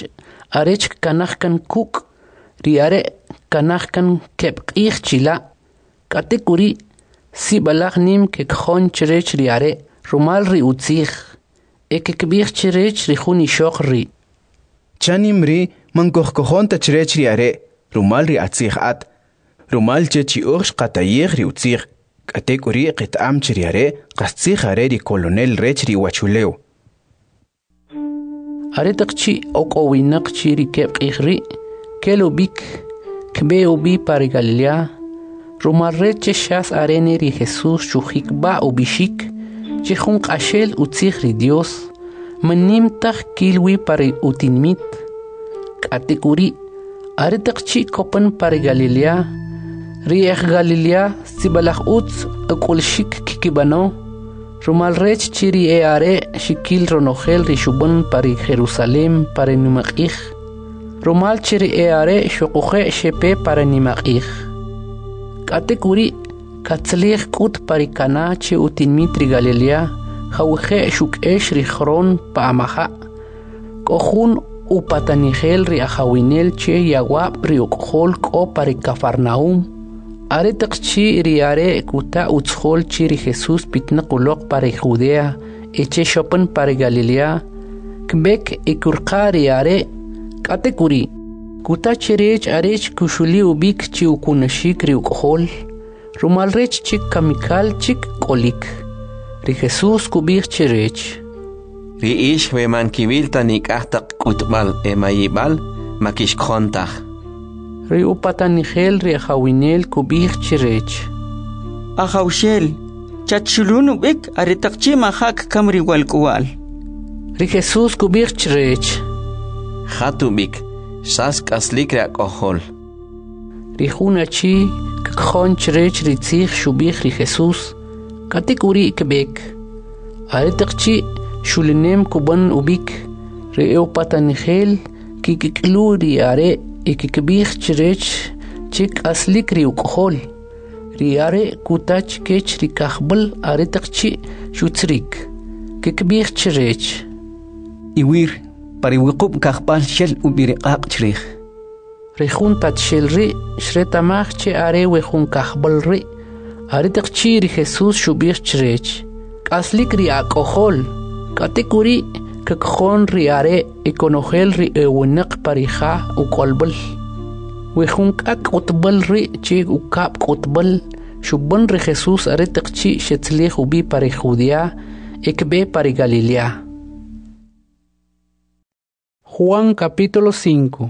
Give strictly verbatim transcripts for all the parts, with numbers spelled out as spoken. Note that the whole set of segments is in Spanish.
arech kanahkan kuk riare kanahkan kepqih chila katekuri si balagh nim ke khon cherech riare rumal ri utzikh ekekbih cherech ri khuni shoqri chanim ri mankoh kohon ta cherech riare rumal ri atzikh at rumal chechi ursh qatayikh ri utzikh katekuri qitam chriare qastzikh are ri colonel rech ri wachuleu aretaqchi okowinaqchi ri kepqihri kelubik kbeubi par Galilea rumarreche shas arene ri Jesus chuhikba ubishik chihun qashel utzikh ri Dios manim tag kilwi par utinmit katekuri aretaqchi kopan par Galilea riech Galilea sibalakh utz akulshik kikibano rumal rech chiri e are shikil ronogel rishubun pari Jerusalem pari nimaqih rumal chiri e are shuquhe shepe pari nimaqih katekuri katzlich kut pari kana che utinmitri Galilea khawhe shukesh ri khron paamaha kohun upatanigel ri akhawinel che yawab ri ukhol ko pari Cafarnaum aretaqchi riare kuta utzhol chiri Jesus pitna qulok para Judea eche shopan para Galilea kbek ikurqa riare katekuri kuta chirech arech kushuli ubik chi ukunashik ri ukhol rumalrech chik kamikal chik kolik ri Jesus kubik chirech ri ish we man kibil tanik ahtaq kutbal emayibal makish khontah ri upatanigel ri khawinel kubik chirech akhawshel chachulunu bik aritaqchi mahak kamri walkwal ri Jesus kubik chirech khatubik sas kaslik ra kohol ri khunachi khon chirech ri tsikh shubik ri Jesus katekuri kbek aritaqchi shulinem kuban ubik ri upatanigel kikiklu ri are ikikbih chirech chik aslik ri ukhol riare kutach kech ri kakhbal aritaqchi shutsrik kikbih chirech iwir pari wiqub kakhbal shel ubiriqaq chirich ri khun tatshel ri shretamach che are we khun kakhbal ri aritaqchi ri Jesus shubih chirech aslik ri akohol katekuri كخون رياري إكونوخيل ري ونق بريخا وقلبل ويخونك أك قطبل ري تشيك وكاب قطبل شبن ري خيسوس أريتق تشي شتليخ وبي بري خوديا إكبي بري غاليليا Juan capítulo cinco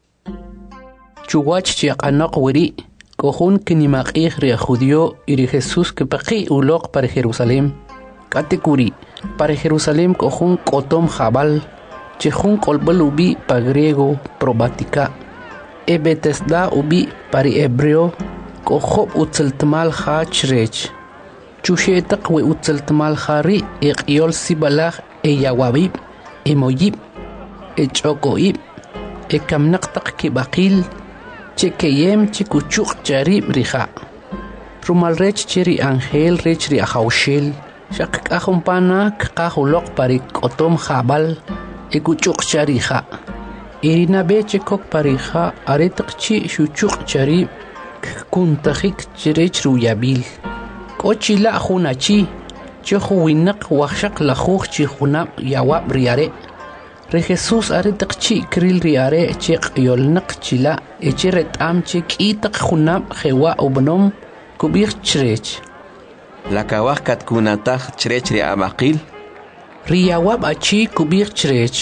Chuwach chiaqanaq wiri kohun kinimaqih ri judío y ri Jesús que paqi uloq para Jerusalén katekuri para Jerusalén kohun kotom jabal chehun kolbal ubi pa griego probatica e Betesda ubi para hebreo kohob utzeltmal ha chrech chushetaq we utzeltmal hari iqyol sibalaj e yawabib e moyib e chokoib e kamnaqtaq kibaqil chekeyem chikuchuq charib riha rumal rech chiri angel rech ri ahawshel shaq qahumpana qahuloq parik otom jabal e kuchuq chariha irina beche kok pariha aretaqchi shuchuq charib kuntakhik chirech ruyabil kochila hunachi chehuwinaq waqshaq lahuq chihunab yawab riare Re Jesús aretaqchi kril riare cheq yolnaq chila echeret amche kitaq hunab jewa ubnom kubir chrech la kawaq katkunataq chrech ri abaqil riyawab achi kubir chrech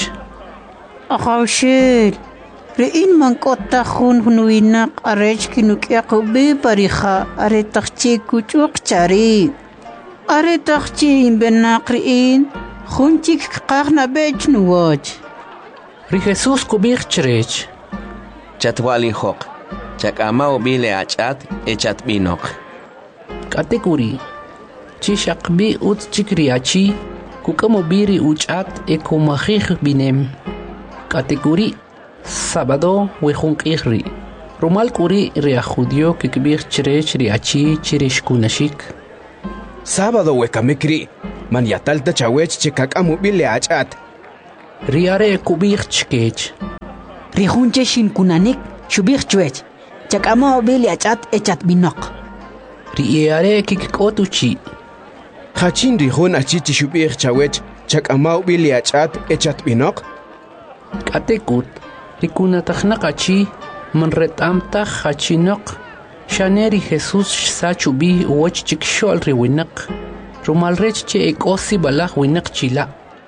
akhawshel re in man kotta hun hunuinaq arech kinuqiaq ubi pariha aretaqchi kuchuq chari aretaqchi benaq riin Junchik qaqna bech nuwach. Ri Jesús kubir chrech. Chatwali hoq. Chakama ubile achat echat binok. Katekuri. Chishaqbi ut chikriachi kukamobiri uchat ekumahih binem. Katekuri. Sábado wejunqihri. Rumal kuri ri judío kikbir chrech ri achi chirish kunashik. Sábado wekamikri. Man yatalta chawech chikakamu bile achat. Riare kubir chkech. rihunche shin kunanik shubih chwech chakama obeli achat echat binok riare kikkotuchi Hachin rihun achichi shubih chawech chakama obeli achat echat binok katekut rikuna tahnaqachi man retamta hachinok Shaneri Jesús sachubi woch chikshol riwinak rumalrech che ekosi balaj winak chila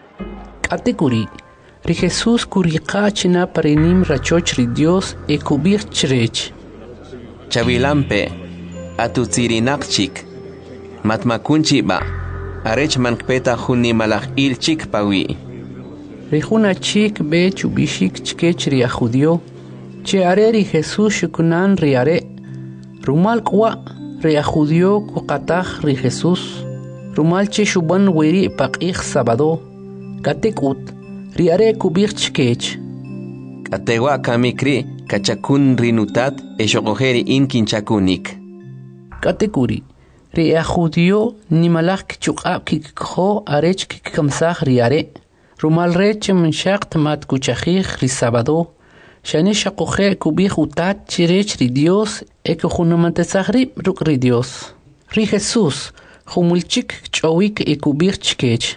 katekuri ri Jesús kuriqa china parenim rachoch ri Dios ekubir chrech Chavilampe atutsirinaqchik matmakunchi ba arech mankpeta juni malaj ilchik pawi Rijuna chik be chubishik chkech ri judío che areri Jesús shukunan riare Rumal kwa ria judío kuqataj ri Jesús rumal che shuban wiri paqij sábado katekut riare kubir chkech katewa kamikri kachakun rinutat eshoqojeri inkinchakunik katekuri ria judío nimalaj kchuqab kikjo arech kikamsaj riare rumal rech mshaq mat kuchajij ri sábado Shane shaqoje kubij utat chirech ri Dios eko junamantasagri ruk ri Dios. Ri Jesús humulchik chowik ekubij chkech.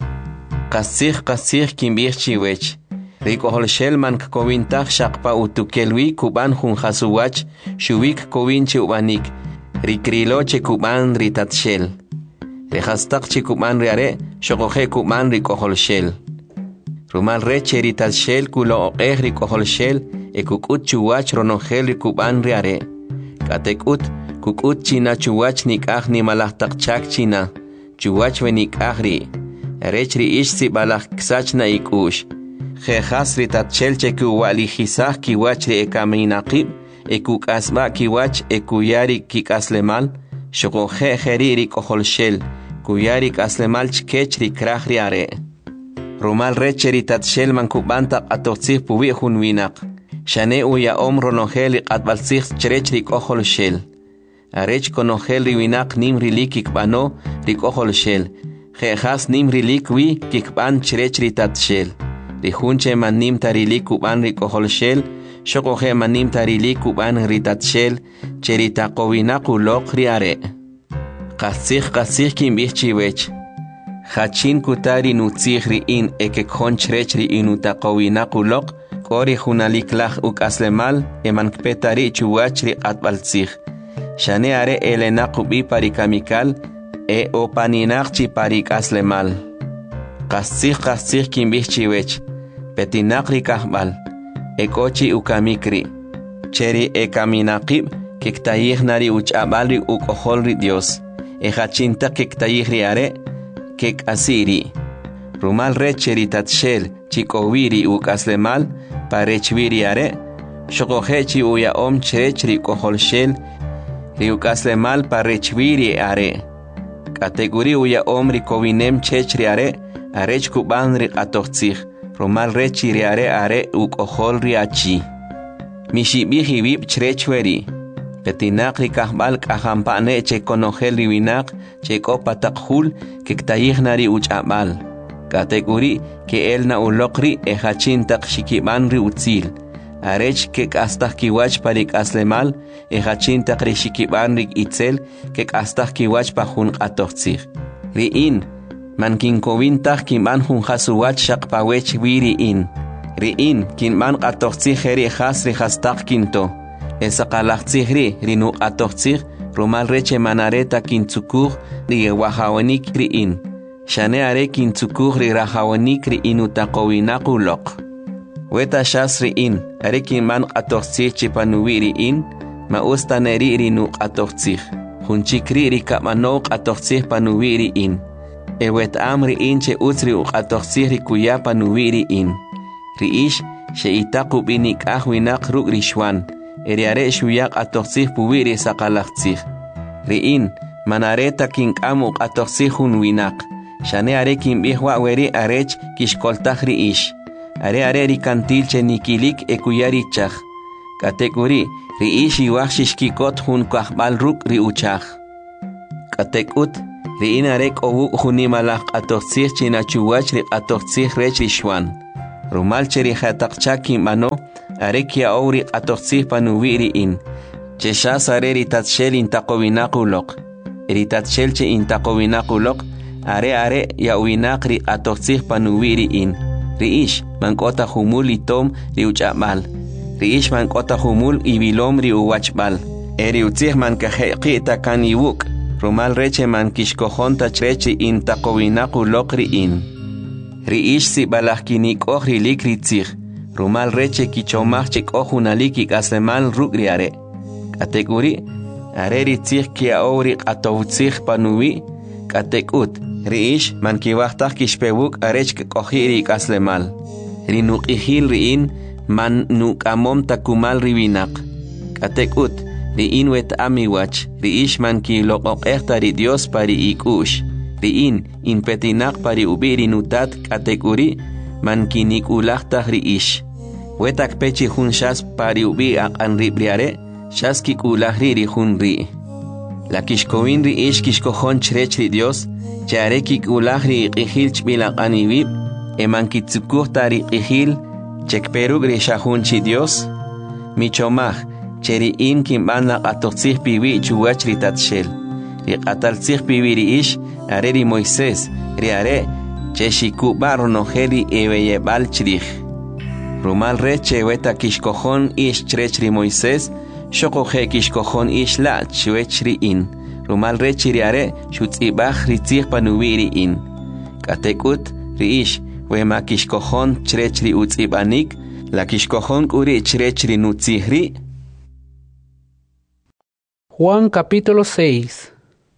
Qasij qasij kimbij chiwech. Ri kohol shelman kovintag shaqpa utukelwi kuban jun hasuwach shubik kovinchi ubanik. Ri kriloche kuban ri tatshel. Ri hastaq chi kuban riare shoqoje kuban ri kohol shel. Rumal reche ri tatshel kulo oqej ri kohol shel e kukut chuwach ronogel ri kuban riare. Katekut kukut china chuwach nikaj ni malajtak chak china. Chuwach ve nikaj ri. Rech ri ish si balaj ksach na ikush. Jejas ri tatshel che kuwali jisaj kiwach ri ekaminaqib e kukasba kiwach e kuyari kikaslemal. Shokoje jeri ri kohol shel. Kuyari kaslemal chkech ri kraj riare. Rumal recheri tatshel man kubanta atotzih puwi hun winak. Shane uya om ronogel atbalzih cherechri kohol shel. Arech konogel ri winak nimri likik bano ri kohol shel. Jejas nimri likwi kikban cherechri tatshel. Ri hunche man nim tarilik kuban ri kohol shel. Shokoje man nim tarilik kuban ri tatshel. Cherita kowinaku lok riare. Qasih qasih kimbih chiwech. Hachin kutari nutzihri in eke konchrechrri inutaqowinakulok kori junaliklaj ukaslemal emankpetari chuwachri atbaltzih. Shane are elenaqubi parikamikal e opaninaqchi parikaslemal. Qasih qasih kimbih chiwech. Petinaqri kahbal. Ekochi ukamikri. Cheri ekaminaqib kiktayijnari uchabalri ukoholri Dios. E hachinta kiktayijri are kek asiri. Rumal recheri tatshel chikowiri ukaslemal parechviri are. Shokohechi uya om cherechri koholshel ri ukaslemal parechviri are. Kategori uya om ri kovinem chechri are. Arech kuban ri atochtzih. Rumal rechiri are are ukohol ri achi. Mishibihi vip cherechveri. Petinak ri kahbal kahampane che konogel ri winak che kopatakjul kiktayijnari uchabal. Kategori ke elna ulokri e hachintak shikiban ri utzil. Arech kek astak kiwach parik aslemal e hachintak ri shikiban ri itzel kek astak kiwach pahun atochtzih. Ri in man kinkovintak kinban hun hasuwach shakpawech wiri in. Ri in kinban atochtzih eri has ri hastak kinto. Esa kalachtzihri rinu atochtzih rumal reche manareta kintzukur ri wahawanik ri in. Shane are kintzukur ri rahawanik ri inutaqowinakulok. Weta shas ri in are kinman atochtzih chipanuwi ri in ma ustaneri rinu atochtzih. Hunchikri ri kamanok atochtzih panuwi ri in. E wet am ri in che utzri u atochtzih ri kuya panuwi ri in. Ri ish she itaku binik ahwinak ruk ri shwan. Eriare shuyak atochtzih puwiri sakalachtzih. Riin, manareta kink'amuk atochtzih hun winak. Shane are kimbihwa weri arech kishkoltaj ri ish. Are are ri kantil che nikilik ekuyari chaj. Katekuri, ri ish iwaj shishkikot hun kahbal ruk ri uchaj. Katekut, riin are kowuk hunimalaj atochtzih chinachuwach ri atochtzih rech ri shwan. rumal cheri khataqchaki mano arekia auri atoxsih panuwiri in chesha sare ritatshel intaqowinaquloq ritatshel che intaqowinaquloq are are ya winaqri atoxsih panuwiri in riish mankota humul itom riuchamal riish mankota humul ibilom riuwachbal eri utzih man kaheqita kan iwuk rumal reche man kishkojonta chrechi intaqowinaquloq riin riish si balahkinik ohri likritzih rumal reche kichomachik ohunaliki kaslemal rugriare kategori are ritzih kia auri qatowtzih panuwi katekut riish man kiwahtaj kishpewuk arech kohiri kaslemal rinuqihil riin man nukamom takumal riwinaq katekut riin wet amiwach riish man kiloqoqehta ri Dios pari ikush riin inpetinaq pari ubiri nutat katekuri man kinikulaqtaj riish wetak pechi hun shas pari ubi aqan ribriare shas kikulajri ri hun ri la kishkowin riish kishkojon chrech ri Dios chare kikulajri qihil chbilaqaniwib eman kitsukuhtari qihil chekperug ri shahun chi Dios michomaj cheri in kimbana qatoqsih piwi chuwach ri tatshel ri qatalsih piwi riish are ri Moisés ri are cheshikubar nojeli ebeyebal chrij rumal reche weta kishkojon ish chrech ri Moisés shokoje kishkojon ish la chwech ri in rumal reche ri are shutzibaj ritzih panuwi ri in katekut riish wema kishkojon chrech ri utzibanik la kishkojon kuri chrech ri nutzihri. Juan capítulo seis.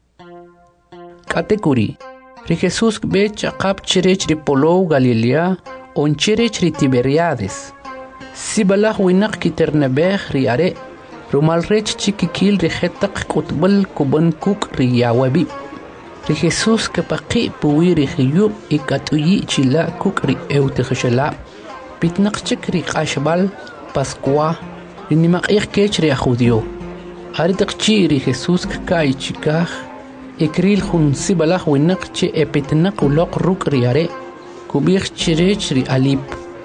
Katekuri ri Jesús be chaqap chrech ri Polow Galilea on chrech ri Tiberiades sibalaj winaq kiternebej ri are rumal rech chikikil ri jetaq kutbal kuban kuk ri yawabi ri Jesús kapaqi puwi ri khiyub ikatuyi chila kuk ri ewtkhshala pitnaq chik ri qashbal Pascua ri nimaqih kech ri judio aritaqchi ri Jesús kai chikaj ikril khun sibalaj winaq che epitnaq uloq ruk ri are kubih chrech ri alip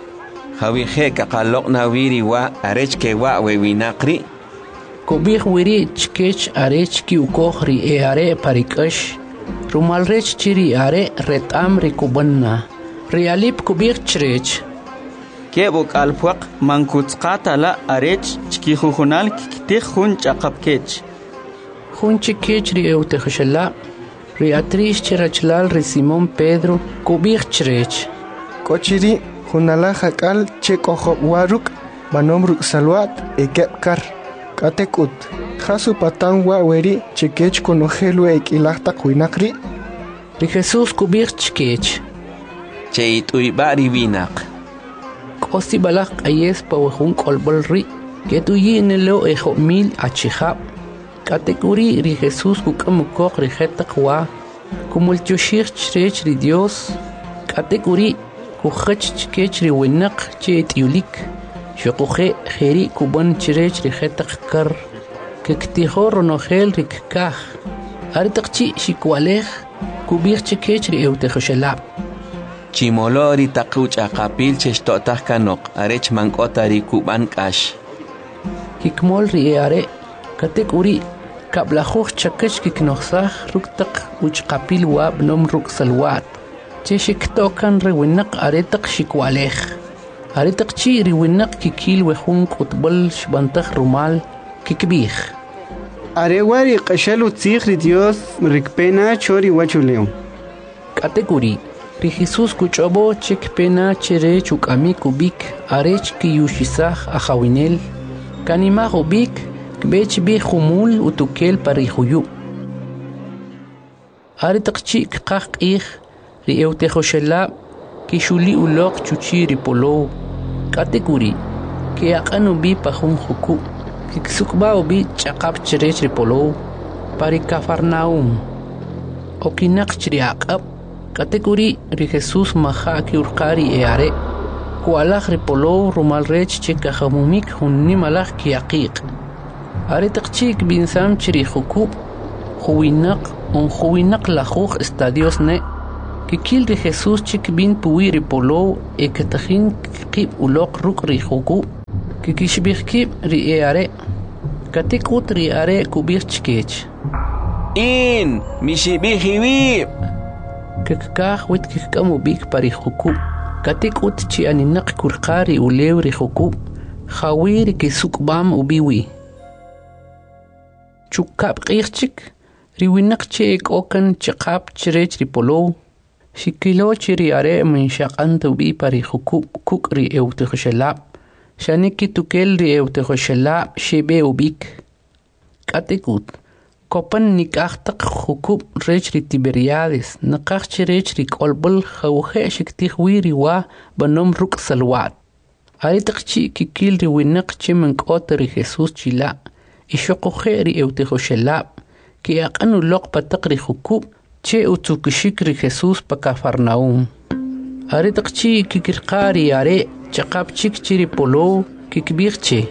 Javije kaqaloq nawiri wa arech ke wa wewinaqri kubih wiri chkech arech ki ukoj ri e are parikash rumal rech chiri are retam ri kubanna ri alip kubih chrech Kebuk alpuaq mankutzqata la arech chkijujonal kiktij jun chaqapkech jun chikech ri ewtkhshala ri atrish chirachlal ri Simón Pedro kubih chrech kochiri junala jakal chekojo waruk manom ruk salwat ekepkar katekut jasu patan wa weri chikech konojelu ekilahta kuinakri ri Jesús kubih chkech cheit uibari winaq Kosti balak ayes pawahun kolbol ri ketuyi nelo ejo mil achihab katekuri ri Jesús kukamukok ri jetaqwa kumulchushir chrech ri Dios katekuri kukhach chkech ri winaq chet yulik shoqoje kheri kuban chrech ri jetaq kar kektihor nogel ri kaj artaqchi shikwalej kubir chkech ri ewtkhshala chimolori taquch aqapil cheshtotaj kanok arech mankota ri kuban kash kikmol ri are katekuri kablajuj chakech kiknoxsaj ruktaq uchqapil wa bnom ruk salwat cheshiktokan ri winaq aretaq shikwalej aretaq chi ri winaq kikil wejun qutbal shbantaj rumal kikbij are wari qashalu tzig ri Dios rikpena chori wachuleo katekuri ri Jesús kuchobo chekpena chere chukami kubik arech kiyushisaj ajawinel kanima ubik kbech bi khumul utukel pari khuyu aritaqchi qaqih ri ewtkhoshala kishuli uloq chuchi ri Polow katekuri ke aqanu bi pajun khuku kiksukba ubi chaqap chrech ri Polow pari Cafarnaum okinaq chri aqab katekuri ri Jesús maja ki urqari e are kualaj ri Polow rumal rech chekajamumik hunni malaj ki aqiq aritaqchik binsam chri khuku khuwinaq un khuwinaq lajuj estadios ne Kikil ri Jesús chik bin puwiri polo e katahin kib ulok ruk ri huku. Kikishbih kib ri e are. Katikut ri are kubir chikech. In, mishibihiwi. Kikakah wit kikamu bik pari huku. Katikut chi aninak kurkari ulew ri huku. Khawiri kisukbam ubiwi. Chukab qirchik. Riwinak chik okan chikab chirech ri polo. Shikilo chiri are min shaqan tubi pari huku kuk ri eute khoshelab. Shaniki tukel ri eute khoshelab shibe ubik. Katikut. Kopan nikachtak huku rech ri Tiberiades. Nakach chirech ri kolbul khawhe shiktih wiri wa banom ruk salwat. Aritak chi kikil ri winak chi min kota ri Jesus chila. Ishokhe ri eute khoshelab. Ki aqanu lok patak ri huku. Che utukishik ri Jesus pa Cafarnaum. Aritak chi kikirqari are chaqab chik chiri polo kikbir che.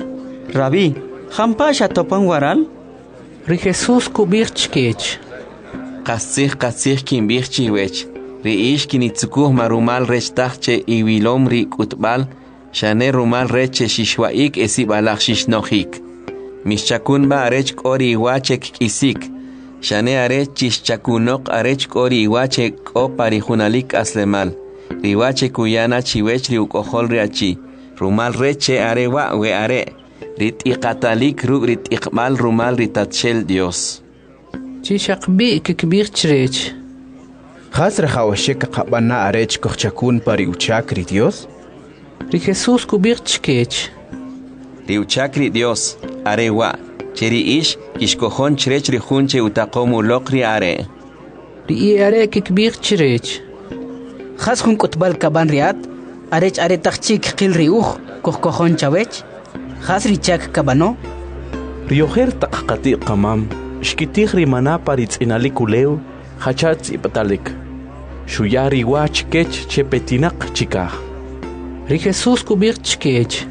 Rabí, hampasha topan waral? Ri Jesus kubir chkech. Qasih qasih kimbir chiwech. Ri ish kinitsukuh marumal rech tachche iwilom ri kutbal. Shane rumal reche shishwaik esibalach shishnohik. Mishchakun ba arech kori iwachek kisik. Shane arech chishchakunok arech kori iwachek o parijunalik aslemal. Riwache kuyana chiwech ri ukohol riachi. Rumal reche arewa we are. Rit iqatalik rug rit iqmal rumal ritatshel Dios. Chishakbi kikbir chrech. Khasra khawashek qabana arech kochakun pari uchak ri Dios. Ri Jesus kubir chkech. Ri uchak ri Dios arewa. Cheri ish kishkohon chrech ri hunche utakomu lokri are. Ri are kikbir chrech. Khas hun kutbal kaban riat. Arech are takchik qil riuh kohkohon chawech. Khas richak kabano. Rioher taqqati qamam. Shkitih rimana paritz inalikuleu. Hachatz ipatalik. Shuyari wach kech chepetinak chikah. Ri Jesus kubir chkech.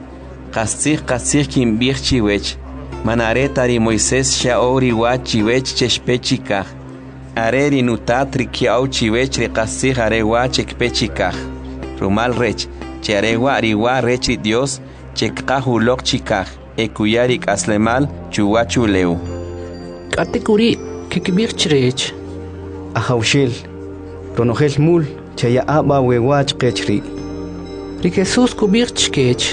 Qasih qasih kimbir chiwech. Manare tari Moisés shaori wach chiwech cheshpechikah. Are ri nutat ri kiau chiwech ri qasih are wach ekpechikah. Rumal rech. Che are wa ri wa rech ri Dios. Chekqahu lok chikah. Ekuyarik aslemal chuwachu leu. Katikuri kikbir chrech. Ahawshil. Ronohel mul chaya aba wewach qechri. Ri Jesus kubir chkech.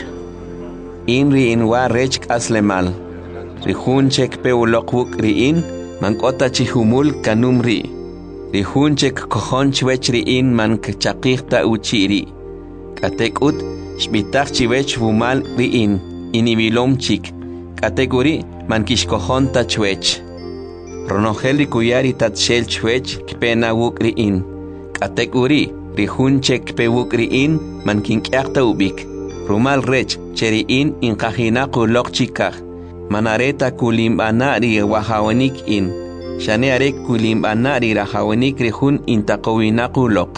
Inri inwa rech aslemal. Ri hunchek peulok ri in. Mankota chihumul kanumri. Ri hunchek kohon chwech ri in man kachaqihta uchiri. Katekut shbitach chiwech vumal ri in. Inibilom chik. Kategori man kishkohon ta chwech. Ronohel ri kuyari tatshel chwech kpena wuk ri in. Kategori ri hunchek pewuk ri in man kinkyakta ubik. Rumal rech cheri in inkajinaku lok chikah. Manareta kulimbana ri wahawanik in. Shane are kulimbana ri rahawanik ri hun intakowinaku lok.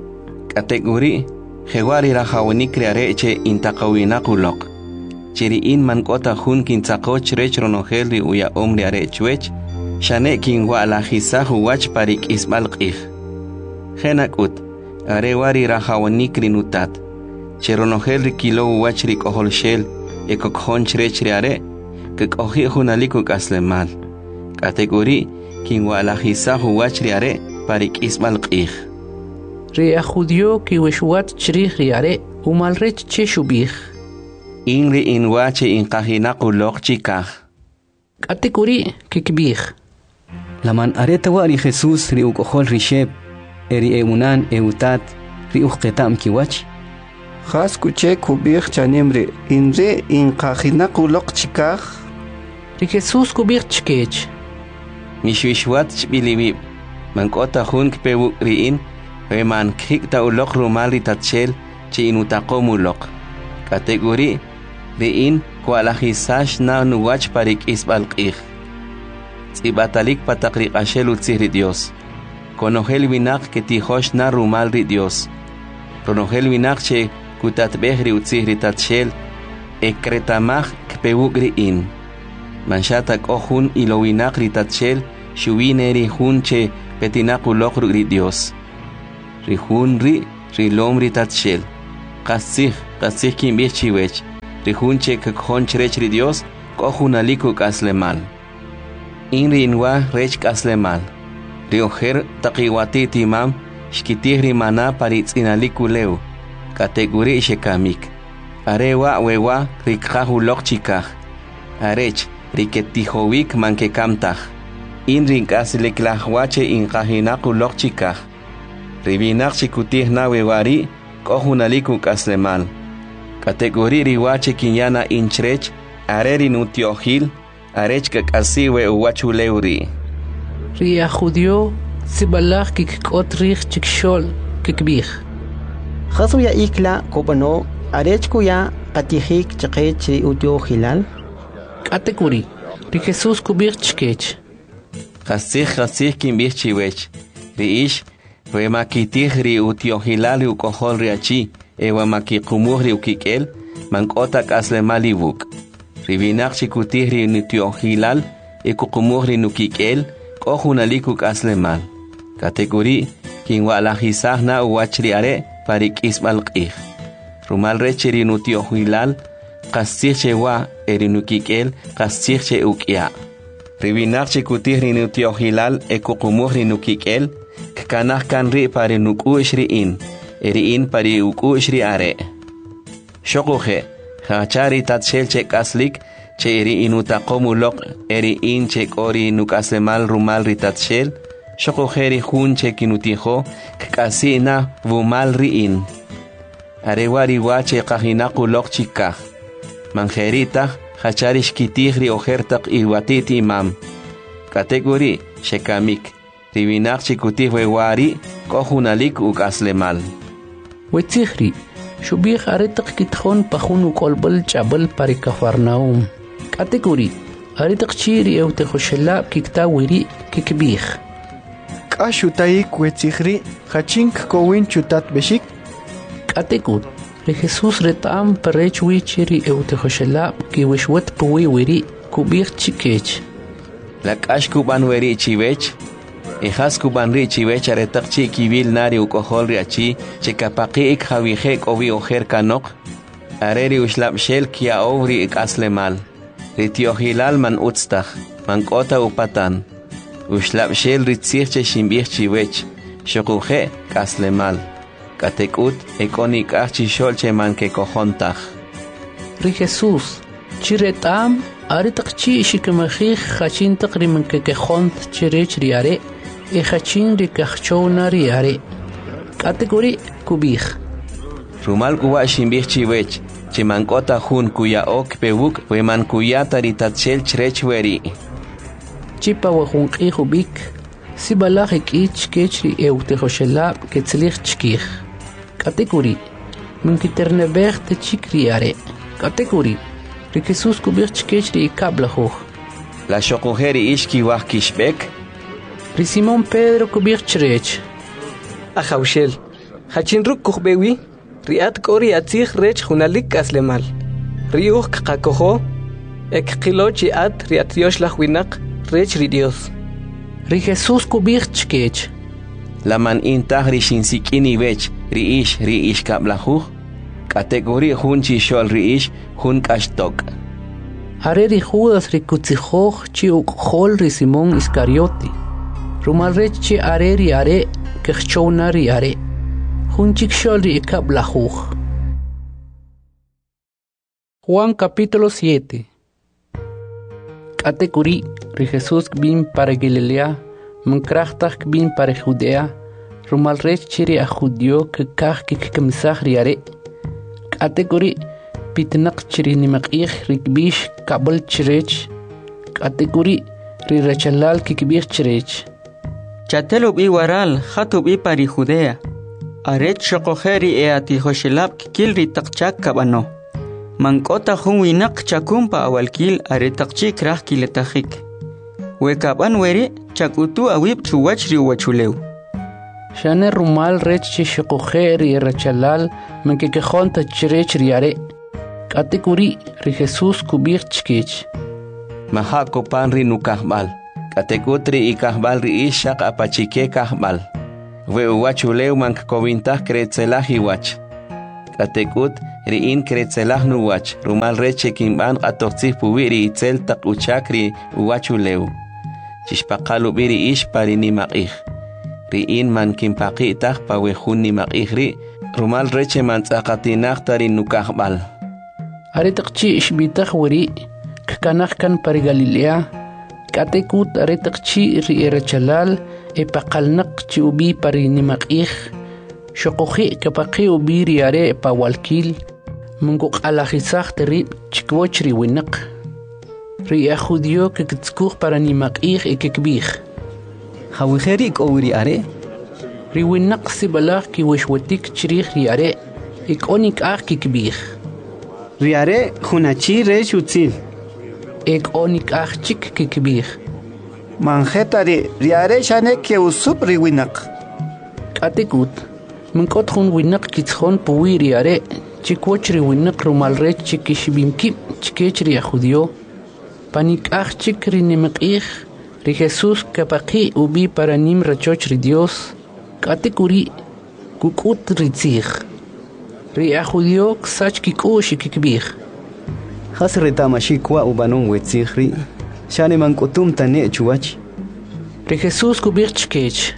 Kategori Jewari rahawanik ri areche intakowinaku lok. Chiri in man kota hun kintakoch rech ronohel ri uya omri arechwech. Shane kinwa la hisahu wach parik isbalqih. Genakut arewari rahawanik ri nutat. Cheronohel ri kilo wach ri kohol shel ekokon chrech ri are. Kekohi hunaliko kaslemal. Kategori kinwa la hisahu wach ri are parik isbalqih. Ri a judio ki wishwat chrich ri are umal rech cheshubih. Inri inwache inkajinaku lok chikah. Katikuri kikbih. Laman areta wari Jesus ri ukohol risheb. Eri eunan eutat ri uqetam kiwach. Khas kuche kubir chanimri. Inre inkajinaku lok chikah. Ri Jesus kubir chkech. Mishwishwat chbilibib. Mankota hun kpewuk ri in. We man kikta ulok rumal ri tatshel chi inutakomu lok. Kategori ri in kualahisash na nuwach parik isbalqih. Tsibatalik patakri ashel utzihri Dios. Konohel winak que tijosh na rumal ri Dios. Ronohel winak che kutatbehri utzihri tatshel ekretamach kpewuk ri in. Manshatak ohun ilo winak ri tatshel shuwineri hun che petinakulok ri Dios. rihun ri rilom ritatshel qasih qasih kimbih chiwech rihun che kakon chrech ri Dios kohunaliku kaslemal inri inwa rech kaslemal rioher taqiwati timam shkitih rimana paritzinaliku leu kategori shekamik arewa wewa rikhahu lokchikah arech riketihowik mankekamtah inrin kasleklahwache inqahinaku lokchikah ribinak chikutih na wewari kohunaliku kaslemal kategori riwache kinyana inchrech areri nutiohil arech kakasiwe uwachuleuri ria judio sibalach kikot rich chikshol kikbih Khasu ya ikla kopano arech kuya katihik chaqech ri utio hilal kategori ri Jesus kubir chkech Khasih khasih kimbih chiwech riish remakitih ri utio hilal ukohol riachi ewa makiqumuh ri ukikel mankota kaslemalibuk ribinak chikutih ri utio hilal ekuqumuh ri nukikel kohunaliku kaslemal kategori kinwa lahisah na uwachri are parik ismal qih rumal recheri nutio hilal qasih chewa erinukikel qasih che ukia ribinak chikutih ri nutio hilal ekuqumuh ri nukikel kanah kan ri pare nuku ishriin eriin pare uku ishri are shokuhe hachari tatshel che kaslik che eri inutaqomulok eriin che kori nukaslemal rumal ritatshel shokuheri hun che kinutijo kasina vumal riin arewari wache qahinakulok chikah manjerita hachari shkitih ri ojertaq iwatiti imam kategori shekamik ribinak chikutih wewari kohunalik ukaslemal wetzihri shubih aretaq kitkhon pahun ukolbal chabal pari kafarnaum kategori aretaq chiri eute khoshelab kiktawiri kikbih Kashutai wetzihri hachink kowin chutat beshik kategori ri Jesus retam parech wichiri eute khoshelab kiwishwat puwiwiri kubih chikech lakash kuban weri chiwech Ijas kuban ri chiwech aretaq chi kibil nari ukohol riachi chekapaqi ik hawihek ovi ojer kanok areri ushlab shel kia ovri ik aslemal ritio hilal man utstah man kota upatan ushlab shel ritzich che shimbih chiwech shokuhe kaslemal katekut ekonik achi shol che man ke kohontah ri Jesus chiretam aretaq chi shikmahih khachin taqriman ke kohont chirech riare e khachin ri kahchona riare kategori kubih rumal kuwa shimbih chiwech che man kota hun kuya ok pewuk we man kuya taritatshel chrech weri chipa wa hun qihubik sibalach ich kechri eute khoshela ketzlich chkih kategori min kiternebech te chikriare kategori ri Jesus kubih chkechri kablahu la shokuheri ishki wah kishbek ri Simon Pedro kubih chrech Ahaushel hachin ruk kuhbewi riat kori atzich rech hunalik aslemal riuh qakoho ek qilochi at riat yosh lahwinak rech ri Dios ri Jesus kubih chkech laman intah ri shinsikini wech ri ish ri ish kablahu kategori hun chi shol ri ish hun kashtok are ri Judas ri kutzijoh chi ukhol ri Simon Iscarioti rumal rech chi are ri are kechona ri are hun chikshol ri kablahu Juan capítulo siete Kategori ri Jesus bin para Galilea mankrachtach bin para Judea rumal rech chi ri a judio ke kach ke kemsach ri are kategori pitnaq chiri nimaqih rikbish kabel chirech kategori ri rachalal kikbih chirech Chatelo bi waral khatu bi pari Judea arech shoqoheri e ati hoshelab kil ri taqchak kabano mankota hunwinak chakumpa awalkil are taqchik rah kiletahik we kaban weri chakutu awib chuwach ri wachuleu shane rumal rech chi shoqoheri rachalal manke ke khonta chirech riare kategori ri Jesus kubir chkech maha kopan ri nukahbal kategori ikahbal ri ishaq apachike kahbal we uwachuleu man kovintah kretzelah iwach. Katekut riin kretzelah nuwach, rumal reche kimban atortzih puwiri itzel tak uchakri uwachuleu. Chishpakalu biri ish pari nimakih. Riin man kimpakitah pawehun nimakih ri, rumal reche man tzakatinah tari nukahbal. Aretakchi ishbitah wiri, kkanah kan pari Galilea, katekut aretakchi ri erachalal, epakalnak chi ubi pari nimakih, shokohi kapaki ubi ri are pawalkil, munguk alahisah teri chikwoch ri winak. Ri ajudio kikitskuh para nimakih ekikbih. Hawiheri ik owiri are? Ri winak sibalah ki wishwatik chirih ri are, ik onik ah kikbih. Ri are hunachi resh utzil. Ik onik ah chik kikbih. Manjetari ri are shanek ke usup ri winak. Katekut, mungkot hun winak kitshon puwi ri are, chikwoch ri winak rumalrech chikishbimki chikech ri ajudio. Panik ah chik ri nimakih, ri Jesus kapaki ubi para nim rachoch ri Dios, katekuri kukut ri tzich. Ri ajudio ksach kikush kikbih. Has retamashi kwa ubanon wetzihri, shane mankutum tane chuach. Ri Jesus kubir chkech.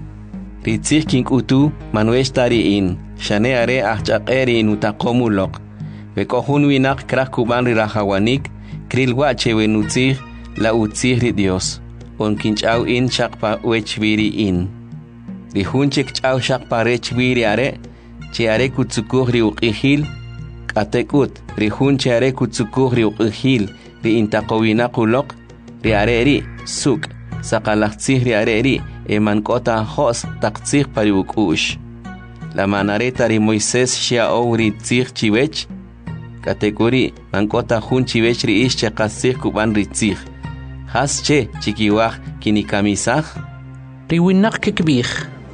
Ri tzich kinkutu manuesh tari in, shane are ahchakeri in utakomulok. Vekohun winak krak kuban ri rahawanik, kril wache wenutzih la utzih ri Dios. On kinchau in shakpa wechviri in. Ri hunchik chau shakpa rechviri are, che are kutsukuh ri uqihil, katekut, ri hunche are kutsukuh ri uqihil, ri intakowina kulok, ri are ri, suk, sakalaktzih ri are ri, eman kota hos taktzih pari ukush. La manareta ri Moisés shia ou ri tzih chiwech, katekuri, mankota hun chiwech ri ish che katzih kuban ri tzih. Has che chikiwah kinikamisah? Ri winak kikbih.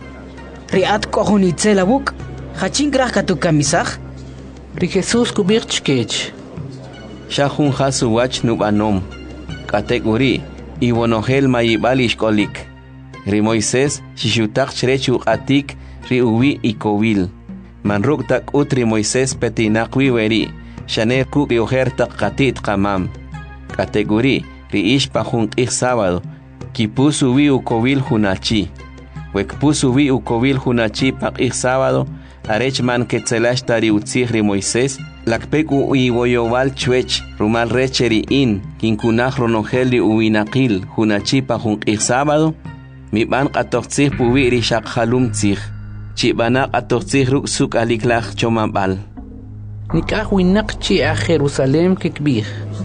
Ri at kohun itzelabuk, hachin grah katu kamisah? Ri Jesus kubir chkech. Shahun hasu wach nubanom. Katekuri, iwonohel mayibal ishkolik. Ri Moisés shishutak chrechu atik ri uwi ikowil. Manruk tak ut ri Moisés petinakwi weri. Shane kuk rioher tak katit kamam. Katekuri, ri ish pahun ik sábado. Kipusu wi ukowil hunachi. Wekpusu wi ukowil hunachi pak ik sábado. Arech man ketzelash tari utzih ri Moisés. Lakpeku iwoyowal chwech. Rumal recheri in. Kinkunah ronogeli uwinakil. Hunachi pahun ik sábado. Mi ban katoxtzih puwi ri shak halum tzih. Chibanak atoxtzih ruk suk aliklach chomabal. Nikah winak chi a Jerusalem kikbih.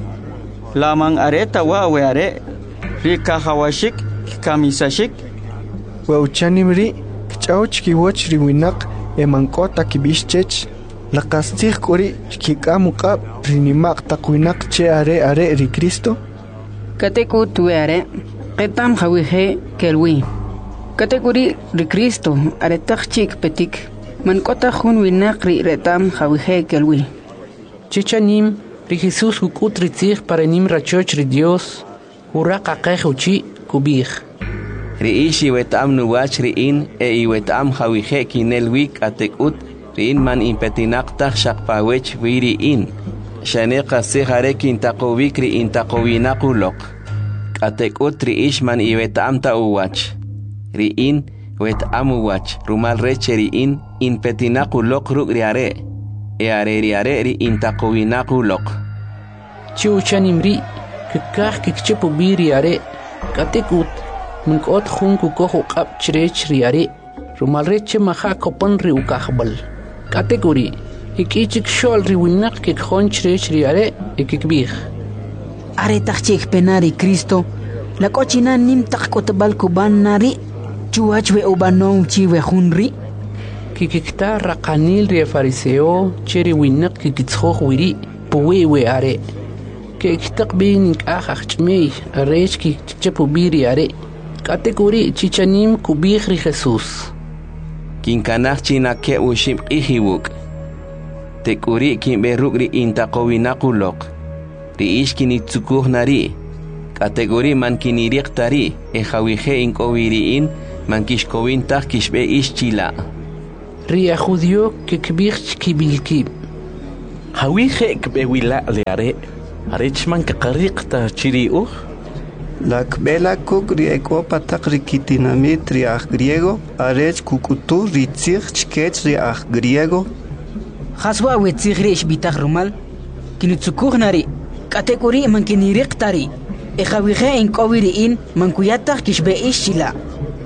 Lamang areta wa we are. Rika hawashik kamisashik. Wa uchanimri kchauch kiwoch ri winak emankota kibishchech. Lakastih kuri kikamuka prinimak takwinak che are are ri Cristo. Kateku tu are. Ketam hawihe kelwi. Kategori ri Cristo aretak chik petik. Mankota hun winak ri retam hawihe kelwi. Chichanim ri Jesus hukut ri tzih para nim rachoch ri Dios. Urak akeh uchi kubih. Ri ishi wetam nuwach ri in e i wetam hawihe kinelwik atekut ri in man impetinak tak shakpawech viri in. Shane kasih harek intakowik ri intakowinakulok. Atekut ri ish man i wetam ta uwach. Ri in wetam uwach. Rumal reche ri in in petinaku lok ruk ri are. E are ri are ri intakowinaku lok. Chiuchanim ri kikah kikchipu bi ri are. Katekut munkot hun kukoh ukap chirech ri are. Rumal reche maha kopan ri ukahbal. Katekuri ikichik shol ri winak kikhon chirech ri are e kikbih. Are takchik penari Cristo. La cochina nim tak kotbal kuban nari. Chuachwe ubanom chiwe hunri. Kikikta rakanil ri fariseo cheri winak kikitskhoh wiri puwe we are. Kiktak bin ah achmei arech ki chapu biri are. Kategori chichanim kubih ri Jesus. Kinkanach china ke ushim ihiwuk. Tekuri kimberuk ri intakowinakulok. Ri ish kinitsukuh nari. Kategori man kinirik tari. E hawihe inkowiri in. mankishkowin taj kishbe ish chila. Ria judío que kbich kibilkib. Hawije kbewila le are. Arechman kakariqta chiriuj. La kbela kuk rieko patak rikitinamit riach griego. Arech kukutu ritzich chkech riach griego. Haswa wetzich rish bitach rumal. Kinutsukuh nari. Kategori mankinirik-tari. Ejawije in kowiriin mankuyatach kishbe ishila.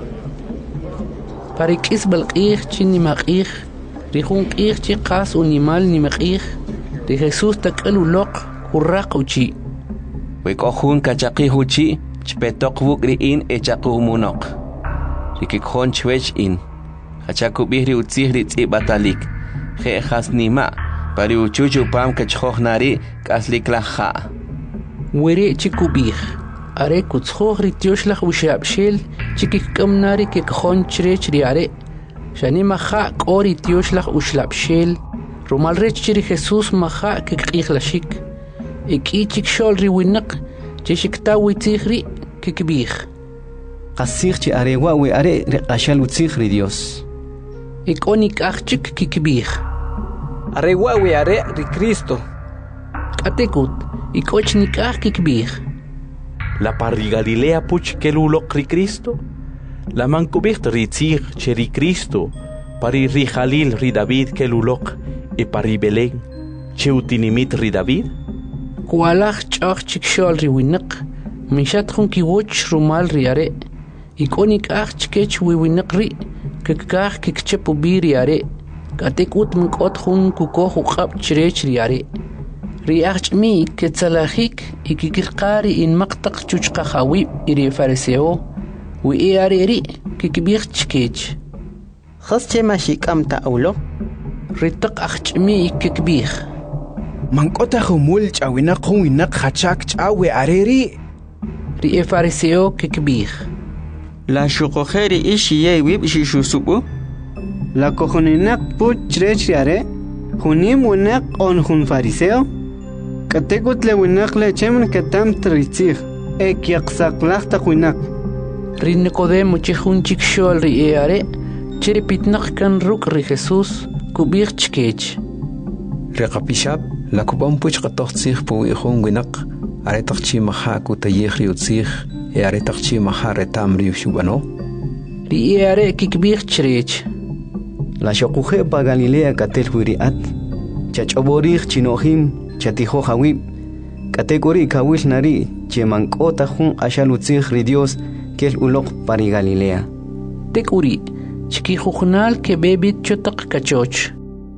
Parikis balqih chini maqih. Rihun qih chiqas unimal ni maqih. Ri Jesús takal uloq kurraq uchi. Wikohun kachaqih uchi chpetok wukriin echaqu munok. Rikikjon chwech in. Hachakubih ri utzih ri tzi batalik. Je hasnima. Pari uchuchu pam kachjoj nari kaslik laja. Were chikubih. Are kutzjoj ri tioshlah ushabshil chikik kamnari kikjon chrech ri are. Shani maja kori tioshlah ushlabshil. Rumal rech chiri Jesús maja kikqih Iki chik shol ri winak chishik ta witzih ri kikbih. Qasih chi are wa we are riqashal utzih ri Dios. Ikonik achik kikbih. Are wa we are ri Cristo. Katekut ikoch nikah kikbih. La parri Galilea puch kelulok ri Cristo. La mankubih ri tzih cheri Cristo. Pari ri Jalil ri David kelulok e pari Belén che utinimit ri David. Kualach chach chik shol ri winak. Mishat khun ki woch rumal ri are. Ikonik ach chkech wi winak ri. Kikah kikchepu bi ri are. Katekut mkot khun kuko huqab chrech ri are. Ri ach mi ketsalahik ikikirqari in maqtaq chuchqa khawi iri fariseo. Wi e are ri kikbih chkech. Khas che mashik am ta'awlo. Ritaq ach mi kikbih. Mankota khumul chawina khwina khachak chawe areri. Ri e fariseo kikbih. La shukokheri ishi ye wib shishu subu. La kohoninak puch chrech yare. Hunim winak on hun fariseo. Katekut le winak le chemen katam tritzich. Ek yaqsaqlaq taqwinak. Ri Nicodemo chihun chikshol ri e are. Chiri pitnaq kan ruk ri Jesús kubih chkech. Reqapishab la kubam puch qatoqtsih pu ihun winak. Are taqchi maha kutayih ri utzih. E are taqchi maha retam ri shubano. Ri e are kikbih chrech. La shokuje pa Galilea katel huiriat. Chachoborih chinohim chatijo hawib. Kategori kawil nari che mankota hun ashalutzih ri Dios kel ulok pari Galilea. Tekuri chiki jujnal que bebit chotak kachoch.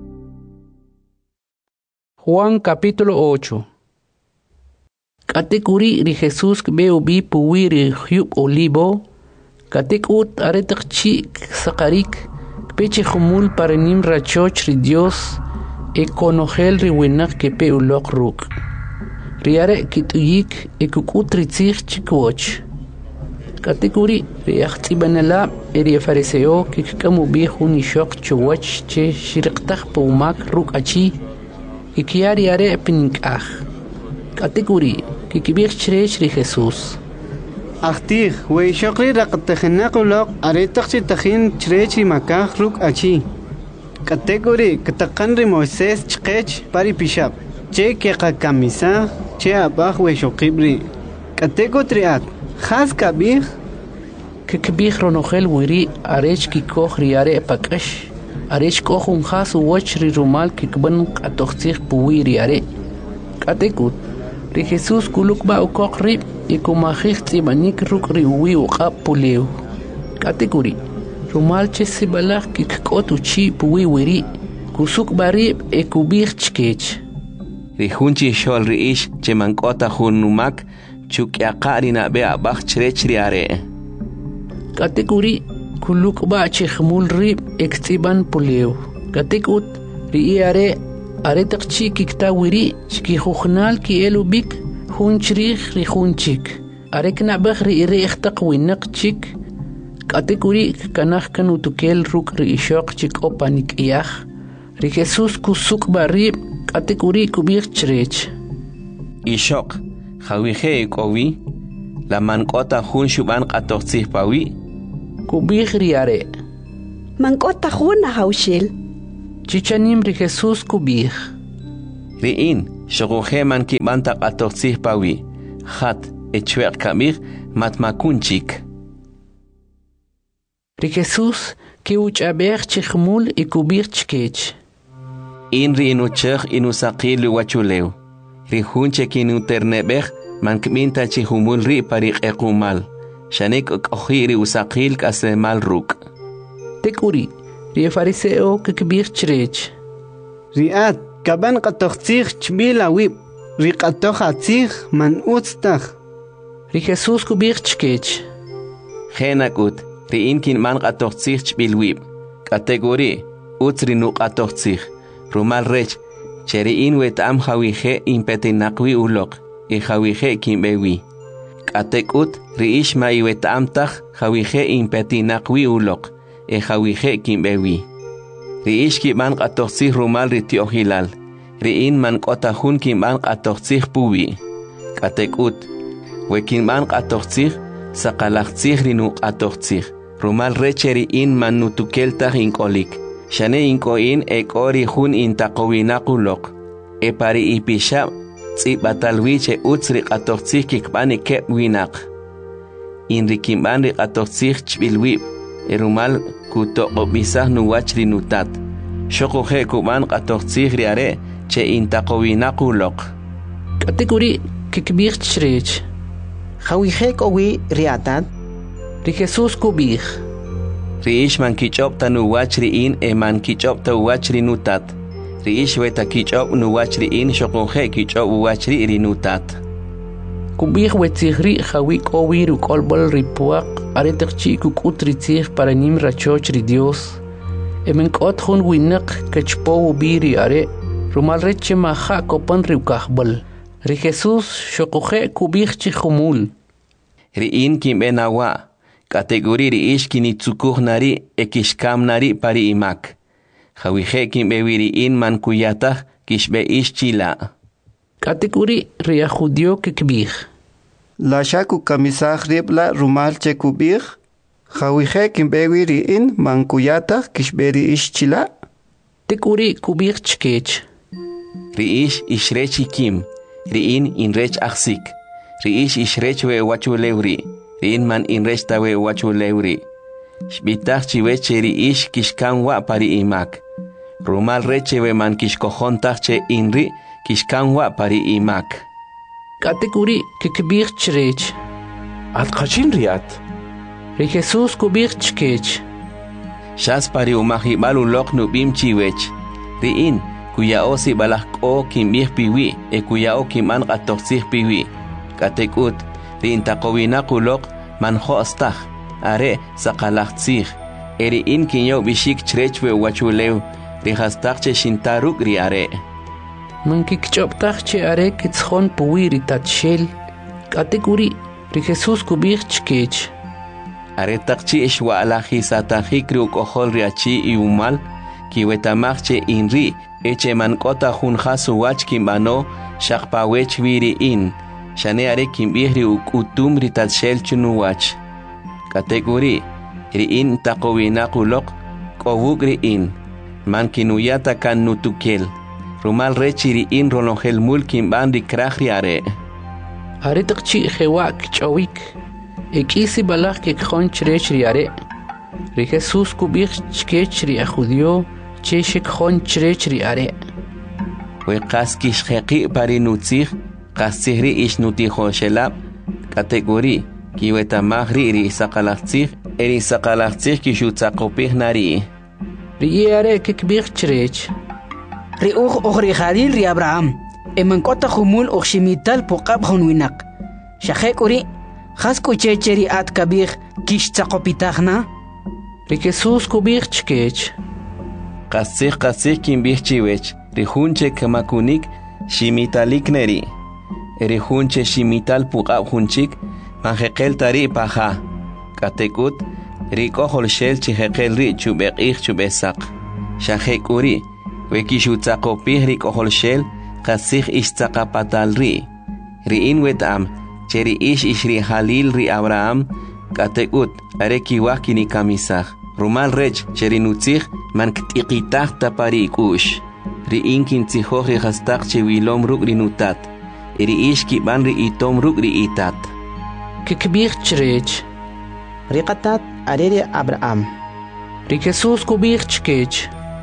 Juan capítulo ocho. Katekuri ri Jesús beu bi puwi ri hyub olivo. Katekut aretak chik sakarik. Peche humul parenim rachoch ri Dios. E konogel ri winak que pe ulok ruk. Riare kituyik e kukut ritzich chikwoch. Kategori reaxti banala eri fariseo que kamu bihun ishok chuwach che shirqtah pumak ruk achi y kiari are pinkah. Kategori que kibich chrech ri Jesús. Achtig we shokri raqtakhna qulaq aretaqchi takhin chrech makah ruk achi. Kategori kataqan ri Moisés chqech pari pishab. Che que kamisa che abah we shokibri. Kategori Khas kabir kikbih ronogel wiri arech kikoh riare pakash arech kohun khas woch ri rumal kikban qatoxtih puwi riare katekut ri Jesús kuluk ba ukok ri ikumahih tibanik ruk ri wi uqab pulew katekuri rumal che sibalak kikot uchi puwi wiri kusuk bari ekubih chkech ri hunchi shol ri ish che mankota hunumak chuk yaqari na be abakh chrech riare. Kategori kuluk ba chkhmul ri ektiban pulew. Katekut ri are are taqchi kikta wiri chki khukhnal ki elubik hunchrik ri hunchik. Are kna bakh ri ri ikhtaq winak chik. Kategori kanakh kanu tukel ruk ri ishaq chik opanik iyakh. Ri Jesús kusuk ba ri kategori kubir chrech. Ishaq Khawije kowi la mankota hun shuban qatoqtsih pawi kubih ri are. Mankota juna haushel. Chichanim ri Jesús kubih. Riin, shoguhe man ki banta qatoxih pawi. Hat echwer kamir matmakunchik. Ri Jesús ki uchaber chikhmul y kubir chkech. In ri inuchech inusaqil wachuleu. Ri hunche ki inuterneber man kminta chihumul ri pariq equmal. Shanek ohi ri usaqil kasemal ruk. Tekuri, ri fariseo ki kubir chrech. Riat kaban qatoxih chbila wib. Ri qatoxatzih man utstakh. Ri Jesús kubir chkech. Khenakut. Riin kin man qatoxih chbilwib. Kategori utri nu qatoxih. Rumal rech. Cheriin wetam hawije impetinaqwi ulok. I hawije kimbewi. Katekut riish ma iwetam takh hawije impetinaqwi ulok. E hawije kimbewi. Riish ki man qatoxih rumal ritiohilal. Riin man qotahun ki man qatoxih puwi. Katekut. Wekin man qatoxih saqalaxih rinu qatoxih. Rumal recheri in man nutukeltah inkolik. Shane inkoin ekori hun intaqowinakulok. E pari ipisha tsibatalwiche utsri qatoxih kikbani kep winak. In rikimban ri qatoxih chbilwib. E rumal kutoqobisah nuwachri nutat. Shokohe kuban qatoxih riare che intaqowinakulok. Kategori kikbir chrech. Hawihek owi riatat. Ri Jesús kubih. Riish man kichop tanu wachri in e man kichop ta wachri nutat. Riish weta kichop nu wachri in shokohe kichop wachri rinutat. Kubih wetzihri hawik owi ru kolbol ripuak aretakchi kukutri tzih para nim rachoch ri Dios. E men kot hun winak kachpo ubiri are rumal reche maha kopan riukahbol. Ri Jesús shokohe kubih chihumul. Riin kim benawa. Kategori riish kinitsukuh nari ekishkam nari pari imak. Hawije kim bewiri in man kuyatah kishbe ish chila. Kategori ria judio kikbih. La shaku kamisah ribla rumal chekubih. Hawije kim bewiri in man kuyatah kishberi ish chila. Tekuri kubih chkech. Riish ishrechi kim. Riin inrech aksik. Riish ishrech we wachulewri. Riin man inrech tawe wachulewri. Shbitach chiweche riish kishkan wa pari imak. Rumal reche we man kishkohontach che inri kishkan wa pari imak. Kategori kikbir chrech. At qachin riat. Ri Jesús kubir chkech. Shas pari umahibal ulok nubim chiwech. Riin kuyao si balak o kimbih piwi e kuyao kiman qatoxih piwi. Katekut riin taqowina kulok man hoostah are saqalaxtzih. Eri in kinyo bishik chrechwe wachulew rihastach che shintaruk ri are. Man kikchoptach che are kitzhon puwi ri tatshel. Kategori ri Jesús kubir chkech. Are takchi ishwa alahi satahik ri ukohol ri achi i umal kiwetamach che inri eche man kota hun hasu wach kimbano shakpawech viri in. Shane are kimbihri ukutum ri tatshel chunuwach. Kategori ri in taqowina kulok kowuk ri in. Man kinuyata kan nutukel. Rumal rechi ri in rolongel mul kimban ri krah ri are. Are takchi hewak chawik. Ekisi balak kekjon chrech ri are. Ri Jesús kubih chkech ri ajudio che shekjon chrech ri are. We qaskish heqi pari nutzih. Qasihri ish nutijo shelab. Kategori kiwetamahri ri saqalaxtzih eri saqalaxtzih kishutzaqopih nari. Ri are kikbih chrech. Ri uj ri Jalil ri Abraham. Eman kota humul uj shimital puqab hunwinak. Shahek uri khasku checheri at kabih kish tzaqopitahna. Ri Jesús kubih chkech. Qasih qasih kimbih chiwech. Ri hunche kamakunik shimitalik neri. Eri hunche shimital puqab hunchik manjeqel tari paha. Katekut ri kohol shel chijeqel ri chubeqih chubesaq. Shahek uri wekishutzaqopih ri kohol shel qasih ishtzaqapatal ri. Ri in wetam cheri ish ish ri Jalil ri Abraham Katekut, are kiwah kini kamisah. Rumal rech, cherinutzih, man ktiqitah tapari ikush. Ri inkin tzihoh ri hastak che wilom ruk rinutat. Iri ish ki ban ri itom ruk ri itat. Kikbir chrech. Ri qatat arere Abraham. Ri Jesus kubir chkech.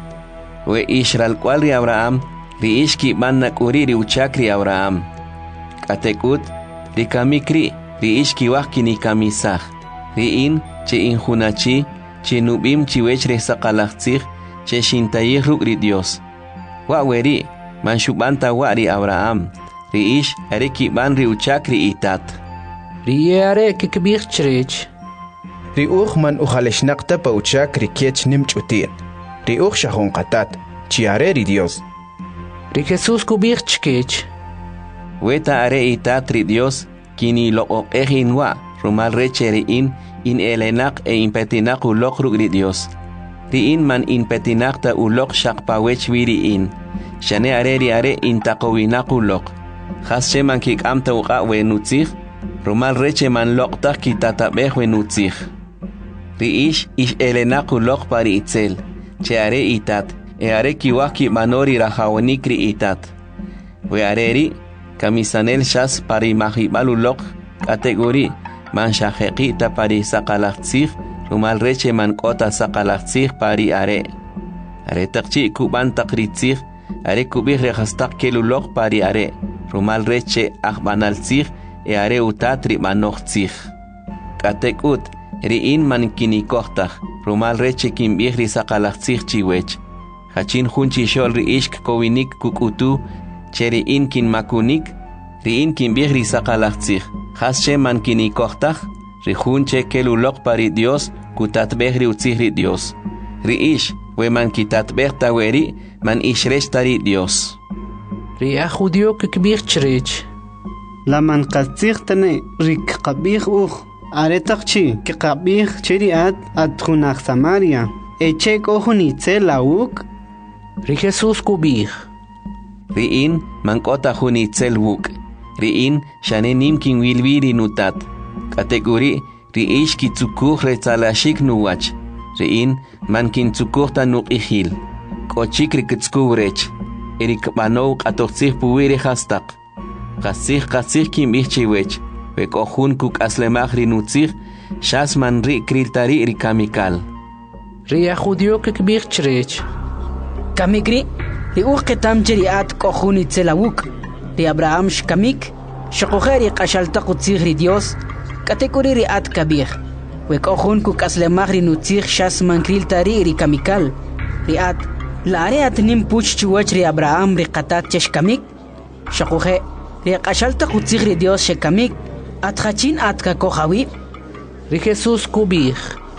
We ishral kwal ri Abraham, ri ish ki ban nakuri ri uchak ri Abraham. Katekut, ri kamikri, ri ish ki wah kini kamisah. Ri in, che inhunachi, che nubim chiwech re sakalachtzih, che shintayih ruk ri Dios. Wa weri, man shubanta wa ri Abraham, ri ish are ki ban ri uchak ri itat. Ri are kikbir chrech. Ri uch man uchaleshnaqta pa uchak ri kiech nim chutir. Ri uch shahon qatat, chi are ri Dios. Ri Jesus kubir chkech. Weta are itat ri Dios, kini lo oqehin wa, rumal reche ri in, in elenak e impetinak ulok ruk ri Dios. Ri in man impetinak ta ulok shakpawech wiri in. Shane are ri are in takowinak ulok. Khas che man kik amta uqa we nutzih, rumal reche man lokta kitatabeh we nutzih. Ri ish ish elenak ulok pari itzel. Che are itat, e are kiwaki manori rahawanik ri itat. We are ri, kamisanel shas pari mahibal ulok, kategori, man shaheqita pari sakalachtzih, rumal reche man kota sakalachtzih pari are. Are takchi kuban takritzih, are kubih rehastak kelulok pari are. Rumal reche ahbanaltzih, e are utatri manochtzih. Katekut, riin man kinikohtah, rumal reche kimbih ri sakalachtzih chiwech. Hachin hunchi shol ri ishk kowinik kukutu, che riin kin makunik, riin kimbih ri sakalachtzih. Hasche man kinikohtah, ri hunche kelulok pari Dios, kutatbeh ri utzih ri Dios. Ri ish, we man kitatbeh taweri, man ishresh tari Dios. Ri a judio kikbir chrech. La man qatzih tane rik qabih uch. Are takchi ki qabih cheriat at khunach Samaria. Eche kohun itzel lauk. Ri Jesus kubir. Riin man kota hun itzel wuk. Riin shane nimkin wilwiri nutat. Kategori ri ish ki tzukuh retzalashik nuwach. Riin man kin tzukuh ta nuk ihil. Kochik rikitskuvrech. Erik banouk atochtzih puwiri hastak. Kasih kasih kim ihchiwech. We kohun kuk aslemach rinutzih. Shas man ri kriltari ri kamikal. Ri a judio kikbir chrech. Kamikri, ri uch ketam jeriat kohun itzelawuk. Ri Abraham shkamik, shakoheri qashalta qutzih ri Dios, kategori ri at kabir. We kohun kuk aslemach rinutzih shas man kriltari ri kamikal. Ri at Lare at nim puch chuwach ri Abraham ri qatat cheshkamik. Shakuhe ri qashalta qutzih ri Dios shekamik. At khachin at kakohawi. Ri Jesus kubir.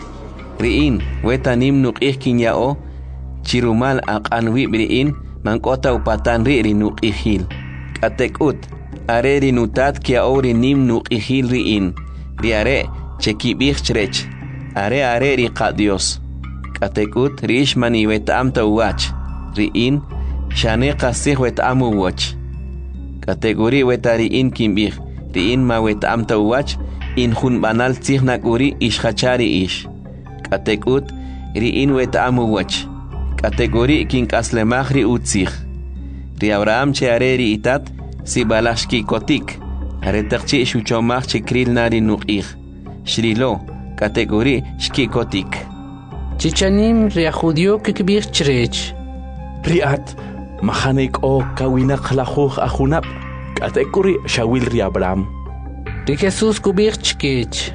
Riin, weta nim nuk ihkin yao. Chirumal aqanwi briin, man kota upatan ri ri nuk ihil. Katekut, are ri nutat kia ori nim nuk ihil riin. Ri are, chekibih chrech. Are are ri qa Dios. Katekut rish mani wetam ta uwach. Riin, shane qasih wetam uwach. Kategori wetariin kimbih. Riin ma wetam ta uwach. In hun banal tzih nakuri ish khachari ish. Katekut riin wetam uwach. Kategori kin kaslemach ri utzih. Ri Abraham che are ri itat si balashki kotik. Are takchi shuchomach che kril nari nuqih. Shrilo, kategori shki kotik. Chichanim ri a judio kikbir chrech. Riat, mahanek o kawinak lahuh ahunap. Kategori shawil ri Abraham. Ri Jesus kubir chkech.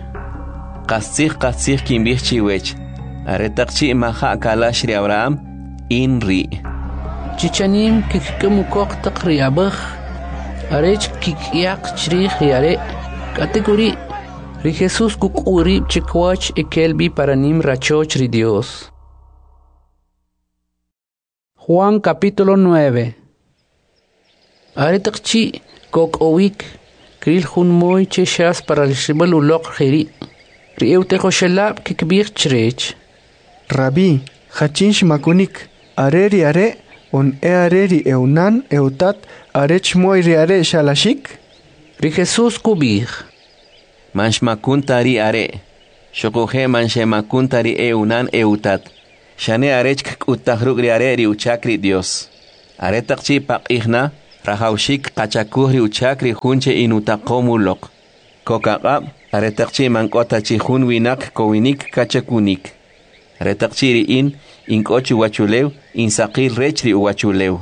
Qasih qasih kimbih chiwech. Are takchi maha kalash ri Abraham in ri. Chichanim kikkumukok takri abah. Arech kikyak chrich yare. Kategori Ri Jesus kukuri chikwach ekelbi paranim rachoch ri Dios. Juan capítulo nueve. Aretakchi kok owik kril hun moy cheshas para el shibal ulok khiri. Ri eutejo shelab kikbir chrech. Rabbi, hachinsh makunik. Areri are on e areri eunan eutat arech moy ri are shalashik. Ri Jesus kubir. Manshmakun tari are. Shokuhe man shemakuntari eunan eutat. Shane arech kutahrugri areri uchakri Dios. Aretakchi paqihna rahaushik qachakuhri uchakri hunche inutaqomulok. Kokaqab aretakchi mankotachi hun winak kowinik kachakunik. Aretakchi in inkochu wachulew insaqil rechri uwachulew.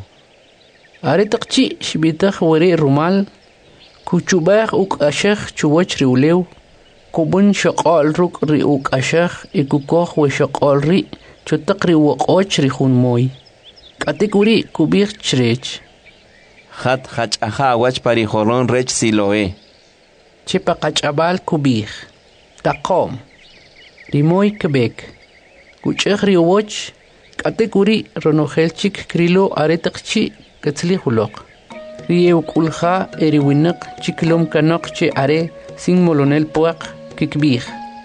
Aretakchi shbitakh wari rumal kuchubaq uk ashakh chuwachri ulew. Kubun shaqal ruk ri uk ashakh ikukokh we shaqal ri chutaqri waqoch ri hun moy. Katikuri kubir chrech. Khat khach aha wach pari holon rech siloe. Chipa qachabal kubir. Taqom. Rimoy kebek. Kuchagri woch katikuri ronochelchik krilo aretaqchi katzli hulok. Rieu kulha eriwinak chiklom kanok che are sin molonel puaq kikbir.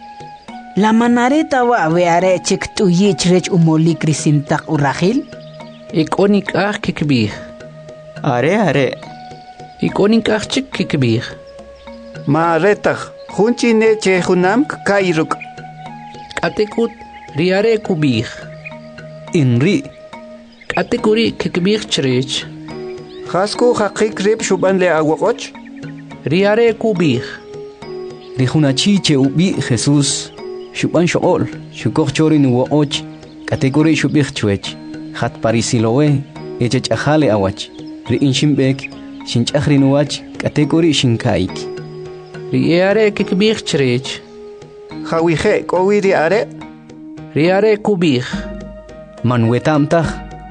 La manareta wa veare chik tu yichrech umoli krisintak urahil? Ikonik ah kikbir. Are are. Ikonik ah chik kikbir. Ma retach, hunchi ne che hunam kairuk. Katekut riare kubir. Inri. Katekuri kikbir chrech. Khasku haqik rib shuban le awakoch? Riare kubir. Rihunachi che ubi Jesús. Shuban shool, shukok chori nuwa och. Katekuri shubich chwech. Hat parisiloe, echech ahale awach. Ri inshimbek, shinchahri nuwach, katekuri shinkaik. Riare kikbir chrech. Hawihe, kowiri are? Riare kubir. Manwetamtach.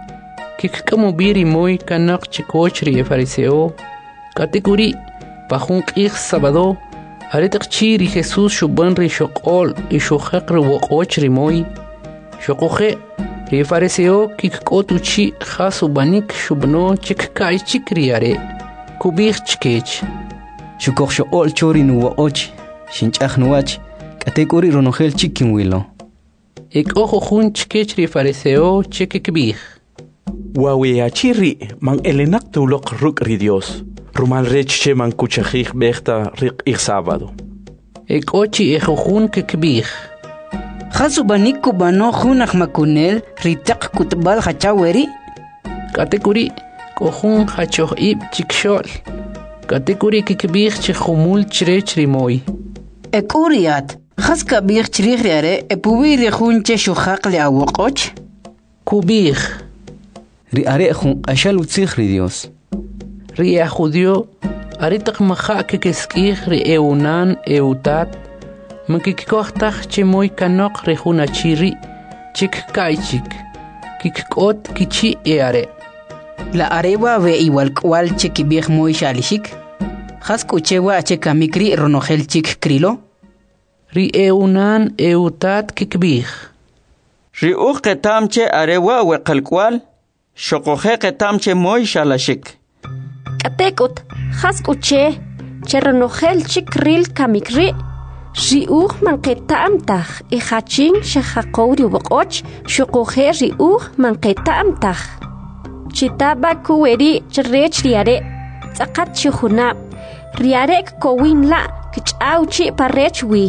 Kikkamubiri moy kanak chikoch rie fariseo. Katekuri, pahunk ich sabado. Aretak chiri Jesús shuban ri shokol y shuhak ri wokoch ri moy. Shokohe. Ri fariseo kikkotu chi khasu banik shubno chikkai chikriare. Kubir chkech. Shukok shool chori nuwa och. Shinchach nuwach. Katekuri ronogel chikin wilo. Ik ojo hun chkech ri fariseo chikikbir. Wawe achiri man elenak tulok ruk ri Dios. Rumal reche man kuchajik bechta rik ik sábado. Ik ochi ejo hun kikbir. Khasu banik kubano hunak makunel ritak kutbal hachaweri? Katekuri kohun hachoh ib chikshol. Katekuri kikbir chikhumul chrech rimoy. Ekuriat. Khas kabir chrikhriare epuwi rihun che shuhak le awokoch? Kubir. Ri are hun ashal utzich ri Dios. Ri ajudio aritak maha kikeskir ri eunan eutat. Makikikohtach che moy kanok rehuna chiri chik kaichik. Kikot kichi eare. La arewa ve igual cual chikibir moy shalishik. Khas kuchewa che kamikri ronogel chik krilo. Ri eunan eutat kikbir. Ri u qetam che arewa we qalkwal. Shokohe qetam che moy shalashik. Katekut khas kuche che ronogel chik kril kamikri. Riuh manqetamtach ihachin shahaqowri waqoch shuquhe riuh manqetamtach chitaba kuweri chrech riare tsaqat shuhuna riare kowin la kichauchi parechwi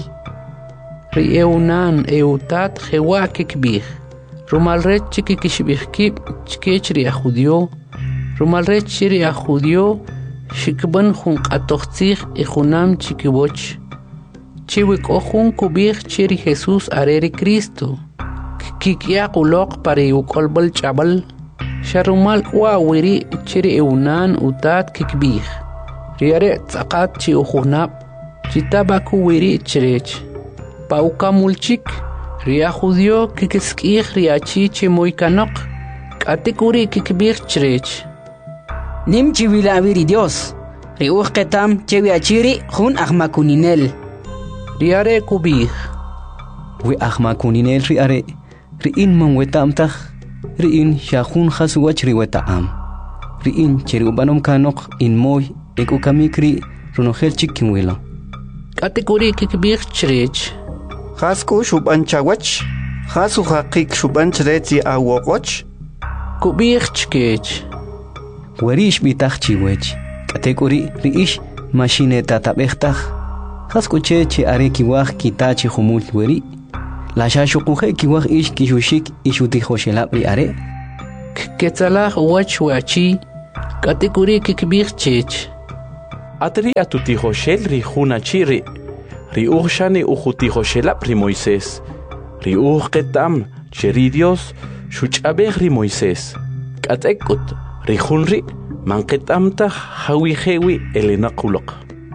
rieunan eutat hewa kikbir rumalret chikikishbihkib chkechri ajudio rumalret chiri ajudio shikban junqatoxtzig ihunam chikiboch Chiwik ojun kubir chiri Jesús areri Cristo. Kikia kulok pari ukolbal chabal. Sharumal wawiri chiri eunan utat kikbir. Riare tsakat chi ujunap. Chitabaku wiri chirech. Pauka mulchik. Ria judio kikeskir riachi chimoy kanok. Katikuri kikbir chirech. Nim chiwila aviri Dios. Riuh ketam chiwi achiri jun ahmakuninel. Riare kubir. We ahmakuninel riare. Riin man wetamtach. Riin shahun khasuwach riwetaam. Riin cheriubanom kanok in moy eko kamikri ronogel chikin wilo. Katikuri kikbir chirech. Khasku shuban chawach. Khasu haqik shuban chreti awokoch. Kubir chkech. Werish bitach chiwech. Katikuri riish machine tatabechtach. Haskuche che are kiwaj kitache humul weri. La shashukuje kiwaj ish kishushik ishuti hoshelab ri are. Ketzalah wach wachi katekuri kikbir chech. Atri atuti hoshel ri hunachiri. Ri urshani ujuti hoshelab ri Moisés. Ri urketam cheri Dios shuchabeh ri Moisés. Katekut ri hunri manketamta hawi hewi elenakulok.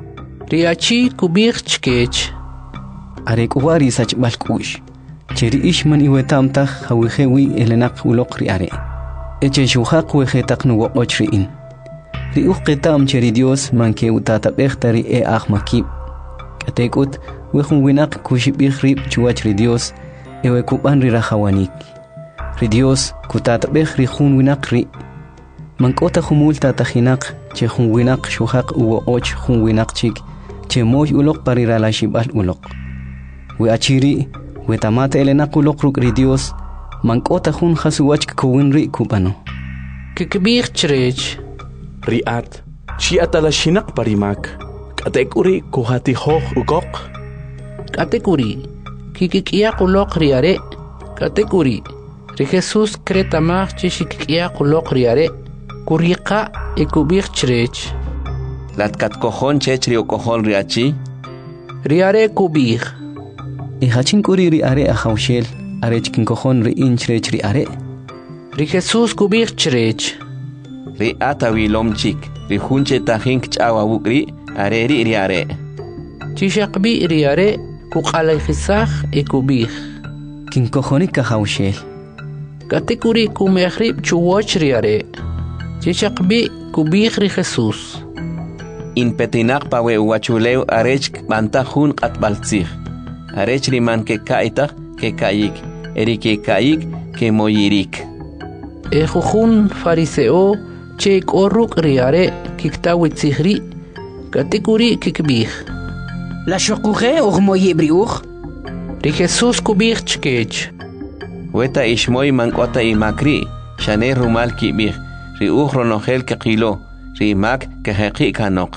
Riachi kubir chkech. Are kuwari sach balkush. Cheri ishman iwetamta hawi hewi elenakulok ri are. Eche shuhaq wejetak nuwo ochriin. Ri uqetam cheri Dios manke utata behtari e ahmakib. Katekut wehun winak kushibih rib chuach ri Dios ewe kuban ri rahawanik. Ri Dios kutata beh ri hun winak ri. Mankota humul tata hinak che hun winak shuhaq uwo och hun winak chik che moy ulok parira la shibal ulok. We achiri we tamata elenak ulok ruk ri Dios mankota hun hasuwach kuwin ri kubano. Kikbir chrej. Riat, chi atala shinak parimak. Katekuri kuhati hoh ukok. Katekuri, kikikia kulok riare. Katekuri, ri Jesus kretamach chishikia kulok riare. Kurika e kubir chrej. Latkat kohon chechri o kohon riachi. Riare kubir. E hachin kuri riare a haushel. Arech kin kohon ri in chrej riare. Ri Jesus kubir chrej. Ri atawilom chik. Ri hunche tahink chawa wukri. Are ri riare. Chishakbi riare kuqalay khisakh e kubir. Kin kohonik ka haushel. Katekuri kumehrib chuwach riare. Chishakbi kubir ri Jesus. In petinak pawe uachuleu arech bantahun qatbaltzih. Arech riman ke kaitah ke kayik. Eri ke kayik ke moyirik. E jujun fariseo che korruk riare kiktawi tzihri. Katekuri kikbir. La shokuje og moyibri ug. Ri Jesus kubir chkech. Weta ishmoy mankota imakri. Shane rumal kibir. Ri ug ronohel ke qilo. Ri mak ke heqi kanok.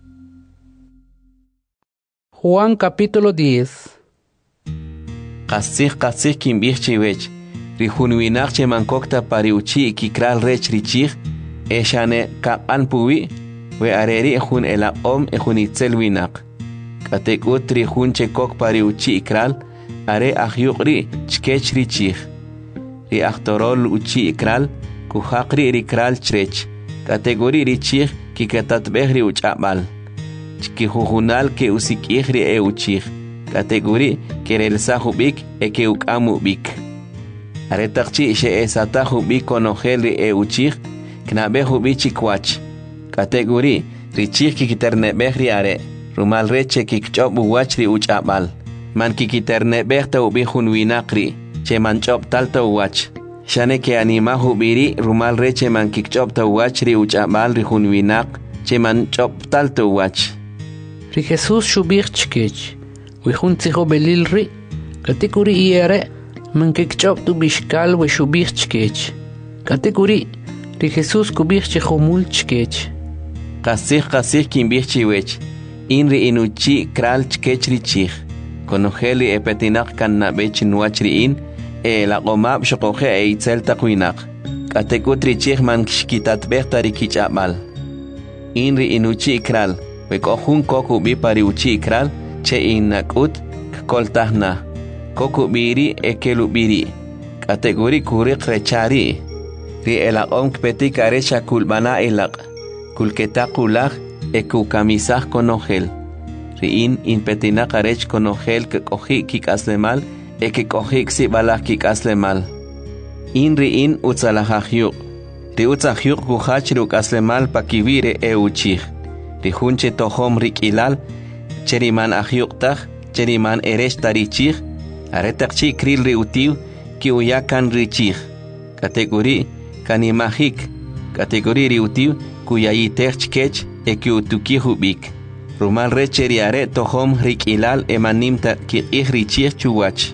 Juan capítulo diez. Qasih qasih kimbir chiwech. Ri hunwinak che mankokta pariuchi kikral rech richih. E shane kapan puwi. We areri ejun ela om ejun itzel winak. Katek utri jun chekok pari uchi ikral. Are ahyukri chkech richich. Ri achtorol uchi ikral. Kuhakri rikral chrech. Kategori richich kikatat behri uchabal. Chkihujunal ke usikihri e uchich. Kategori kerel sahubik e ke ukamubik. Are takchi she esatahubik konoheli e uchich. Knabehubi chikwach. Kategori richich kikiterne behri are. Rumal reche kikchop uwachri uchabal. Man kikiterne behta ubihun winakri. Che man chop talta uwach. Shane ke animahu biri rumal reche man kikchop ta uwachri uchabal rihun winak. Che man chop talta uwach. Ri Jesus shubir chkech. Wihun tziho belilri. Kategori iere man kikchop tu bishkal we shubir chkech. Kategori ri Jesus kubir chehumul chkech. Qasih qasih kimbih chiwech. Inri inuchi kral chkech richich. Konoheli epetinak kan nabech nuachri in. E la qomab shokohe e itzel taquinak. Katekut richich man shkitat behta rikich abal. Inri inuchi kral. Wekohun koku bi pari uchi kral. Che inakut koltahna. Koku biri ekelu biri. Kategori kurik rechari. Ri ela om kpetik arecha kulbana elak. Kulketakulak eku kamisah konogel. Riin in petinak arech konogel ke kohi kik aslemal e ke kohi ksi balak kik aslemal. In riin utzalahahyuk. Ri utzahyuk kuhachruk aslemal pakivire e uchich. Ri hunche tohom rik ilal. Cheriman ahyuk tach. Cheriman erech tarichich. Aretak chi kril ri utiv ki uyakan richich. Kategori kanimahik. Kategori ri utiv kuya yitech kech e ki utuki hubik. Rumal recheri are tohom rik ilal emanimta ki ihrichich chuwach.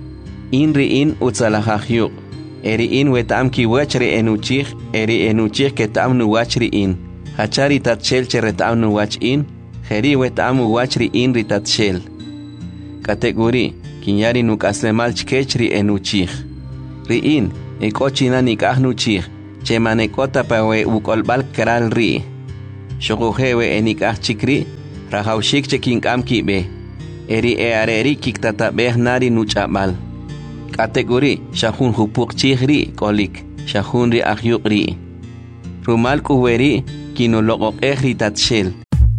Inri in utzalahahyuk. Eri in wetam ki wachri enuchich, eri enuchich ketam nuwachri in. Hachari tatchel cheretam nuwach in. Jeri wetam uwachri in ritatshel. Kategori, kinyari nuk aslemal chkechri enuchich. Riin, ekochina nikahnuchich, chemanekota pawe ukolbal keral ri. Shokuhewe enikah chikri, rahaushik chekinkam kibe. Eri eareri kiktatabeh nari nuchabal. Kategori, shahun hupuk chihri kolik, shahun ri ahyukri. Rumal kuweri, kinologok ehri tatshel.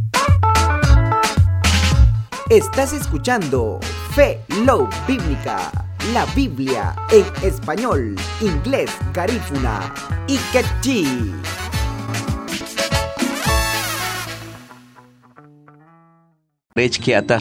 Estás escuchando Fe Love Bíblica, la Biblia en español, inglés, garífuna y quechí. Rech ki atas